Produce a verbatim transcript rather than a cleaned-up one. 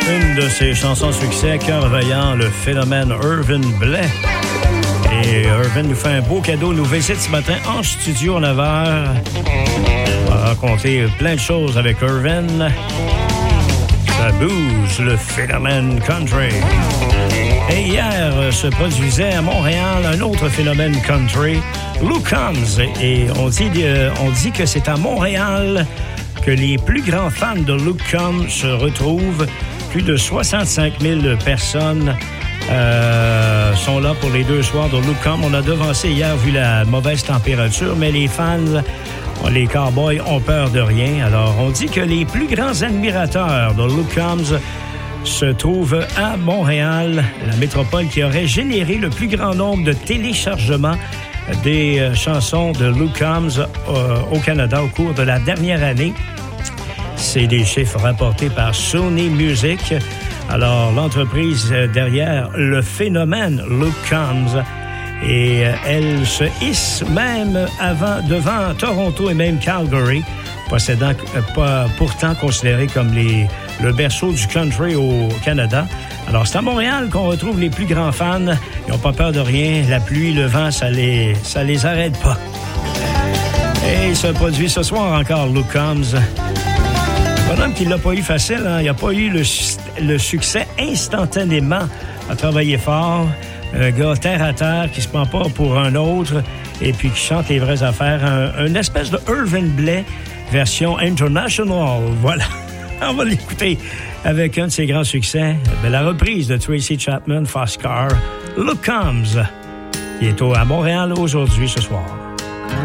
Une de ses chansons succès, Cœur vaillant, le phénomène Irvin Blais. Et Irvin nous fait un beau cadeau, nous visite ce matin en studio à neuf heures. On va raconter plein de choses avec Irvin. Ça bouge, le phénomène country. Et hier se produisait à Montréal un autre phénomène country, Luke Combs. Et on dit, on dit que c'est à Montréal que les plus grands fans de Luke Combs se retrouvent. Plus de soixante-cinq mille personnes euh, sont là pour les deux soirs de Luke Combs. On a devancé hier vu la mauvaise température, mais les fans, les cowboys ont peur de rien. Alors, on dit que les plus grands admirateurs de Luke Combs se trouvent à Montréal, la métropole qui aurait généré le plus grand nombre de téléchargements des euh, chansons de Luke Combs euh, au Canada au cours de la dernière année. C'est des chiffres rapportés par Sony Music. Alors, l'entreprise derrière le phénomène Luke Combs, et elle se hisse même avant, devant Toronto et même Calgary, possédant, pas, pourtant considérés comme les, le berceau du country au Canada. Alors, c'est à Montréal qu'on retrouve les plus grands fans. Ils n'ont pas peur de rien. La pluie, le vent, ça les, ça les arrête pas. Et il se produit ce soir encore, Luke Combs. Bonhomme qui l'a pas eu facile, hein? Il n'a pas eu le, le succès instantanément à travailler fort. Un gars terre à terre qui se prend pas pour un autre et puis qui chante les vraies affaires. Un, une espèce de Irvin Blais version international. Voilà. On va l'écouter avec un de ses grands succès. La reprise de Tracy Chapman, Fast Car, Luke Combs, qui est à Montréal aujourd'hui ce soir.